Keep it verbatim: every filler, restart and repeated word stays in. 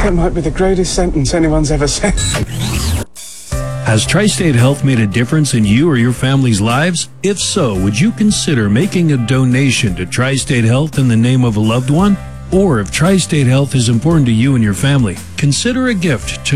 That might be the greatest sentence anyone's ever said. Has Tri-State Health made a difference in you or your family's lives? If so, would you consider making a donation to Tri-State Health in the name of a loved one? Or if Tri-State Health is important to you and your family, consider a gift to